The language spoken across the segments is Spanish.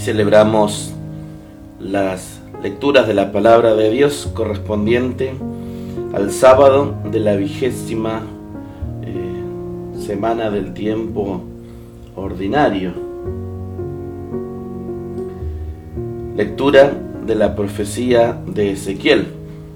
celebramos las lecturas de la palabra de Dios correspondiente al sábado de la 20ª semana del tiempo ordinario. Lectura de la profecía de Ezequiel.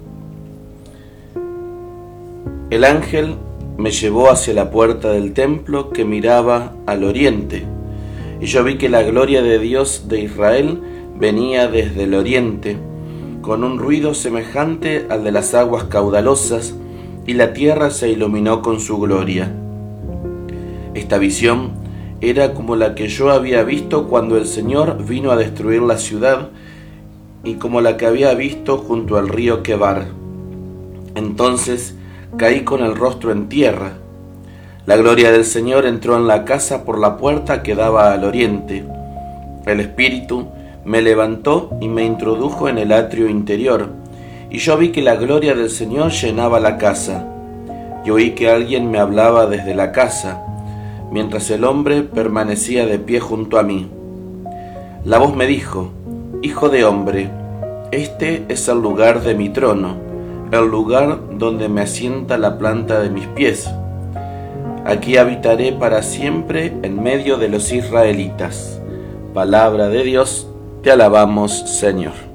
El ángel me llevó hacia la puerta del templo que miraba al oriente, y yo vi que la gloria de Dios de Israel venía desde el oriente, con un ruido semejante al de las aguas caudalosas, y la tierra se iluminó con su gloria. Esta visión era como la que yo había visto cuando el Señor vino a destruir la ciudad, y como la que había visto junto al río Quebar. Entonces caí con el rostro en tierra. La gloria del Señor entró en la casa por la puerta que daba al oriente. El Espíritu me levantó y me introdujo en el atrio interior, y yo vi que la gloria del Señor llenaba la casa, y oí que alguien me hablaba desde la casa, mientras el hombre permanecía de pie junto a mí. La voz me dijo: Hijo de hombre, este es el lugar de mi trono, el lugar donde me asienta la planta de mis pies. Aquí habitaré para siempre en medio de los israelitas. Palabra de Dios, te alabamos, Señor.